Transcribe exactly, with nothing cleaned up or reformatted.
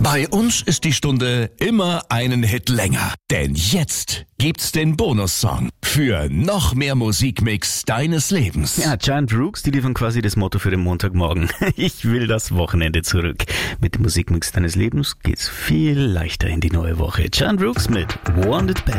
Bei uns ist die Stunde immer einen Hit länger. Denn jetzt gibt's den Bonussong für noch mehr Musikmix deines Lebens. Ja, Giant Rooks, die liefern quasi das Motto für den Montagmorgen. Ich will das Wochenende zurück. Mit dem Musikmix deines Lebens geht's viel leichter in die neue Woche. Giant Rooks mit Want It Bad.